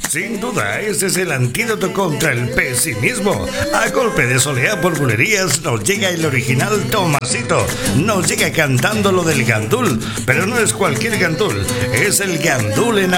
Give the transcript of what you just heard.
Sin duda, ese es el antídoto contra el pesimismo. A golpe de soleá por bulerías nos llega el original Tomasito. Nos llega cantando lo del gandul, pero no es cualquier gandul, es el gandul enamorado.